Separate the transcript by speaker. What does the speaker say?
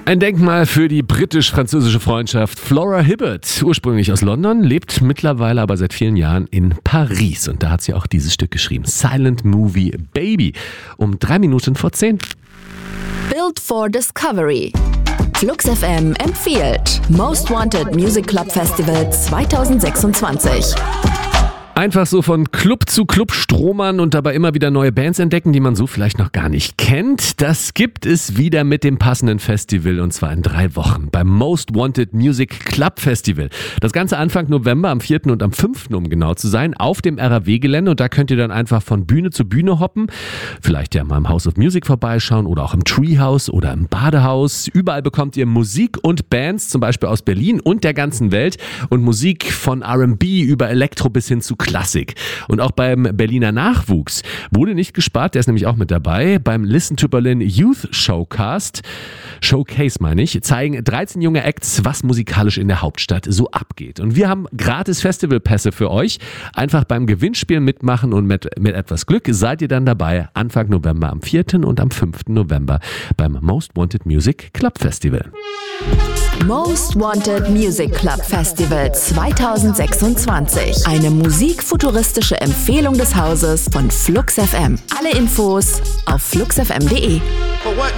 Speaker 1: Ein Denkmal für die britisch-französische Freundschaft. Flora Hibbert, ursprünglich aus London, lebt mittlerweile aber seit vielen Jahren in Paris. Und da hat sie auch dieses Stück geschrieben, Silent Movie Baby, um 10:03.
Speaker 2: Built for Discovery. Flux FM empfiehlt Most Wanted Music Club Festival 2026.
Speaker 1: Einfach so von Club zu Club stromern und dabei immer wieder neue Bands entdecken, die man so vielleicht noch gar nicht kennt. Das gibt es wieder mit dem passenden Festival, und zwar in 3 Wochen beim Most Wanted Music Club Festival. Das Ganze Anfang November, am 4. und am 5., um genau zu sein, auf dem RAW-Gelände, und da könnt ihr dann einfach von Bühne zu Bühne hoppen. Vielleicht ja mal im House of Music vorbeischauen oder auch im Treehouse oder im Badehaus. Überall bekommt ihr Musik und Bands, zum Beispiel aus Berlin und der ganzen Welt, und Musik von R&B über Elektro bis hin zu Klassik. Und auch beim Berliner Nachwuchs wurde nicht gespart, der ist nämlich auch mit dabei. Beim Listen to Berlin Youth Showcase zeigen 13 junge Acts, was musikalisch in der Hauptstadt so abgeht. Und wir haben gratis Festivalpässe für euch. Einfach beim Gewinnspiel mitmachen, und mit etwas Glück seid ihr dann dabei Anfang November am 4. und am 5. November beim Most Wanted Music Club Festival.
Speaker 2: Most Wanted Music Club Festival 2026. Eine musikfuturistische Empfehlung des Hauses von Flux FM. Alle Infos auf fluxfm.de.